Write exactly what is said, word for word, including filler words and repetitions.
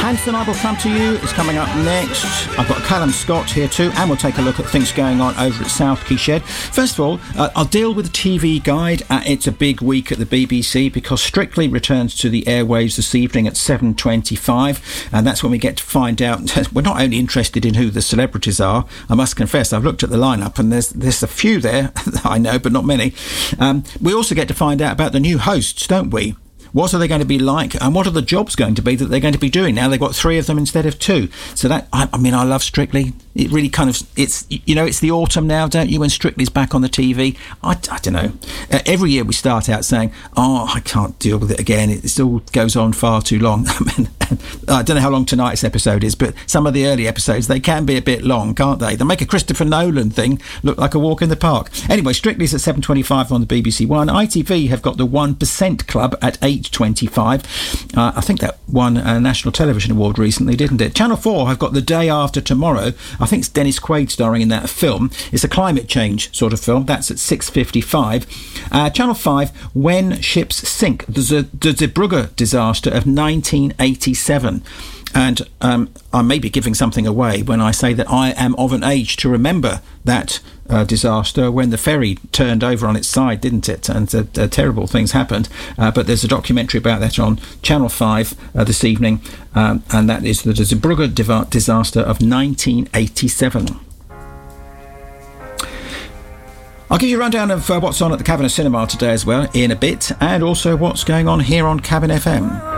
Hanson, I Will Come to You is coming up next. I've got Callum Scott here too, and we'll take a look at things going on over at South Quay Shed. First of all, uh, I'll deal with the T V guide. Uh, it's a big week at the B B C because Strictly returns to the airwaves this evening at seven twenty-five, and that's when we get to find out. We're not only interested in who the celebrities are, I must confess, I've looked at the lineup and there's there's a few there I know, but not many. Um, we also get to find out about the new hosts, don't we? What are they going to be like, and what are the jobs going to be that they're going to be doing? Now they've got three of them instead of two. So that, I, I mean, I love Strictly. It really kind of, it's, you know, it's the autumn now, don't you, when Strictly's back on the T V? I, I don't know. Uh, every year we start out saying, oh, I can't deal with it again. It still goes on far too long. I mean, I don't know how long tonight's episode is, but some of the early episodes, they can be a bit long, can't they? They make a Christopher Nolan thing look like a walk in the park. Anyway, Strictly's at seven twenty-five on the B B C One. I T V have got the one percent Club at eight twenty-five. Uh, I think that won a National Television Award recently, didn't it? Channel four have got The Day After Tomorrow. I think it's Dennis Quaid starring in that film. It's a climate change sort of film. That's at six fifty-five. Uh, Channel five, When Ships Sink, the, Z- the Zeebrugge disaster of nineteen eighty-seven. And um, I may be giving something away when I say that I am of an age to remember that uh, disaster when the ferry turned over on its side, didn't it? And uh, uh, terrible things happened. Uh, but there's a documentary about that on Channel five uh, this evening, um, and that is the Zeebrugge div- disaster of nineteen eighty-seven. I'll give you a rundown of uh, what's on at the Cabinet Cinema today as well in a bit, and also what's going on here on Cabin F M.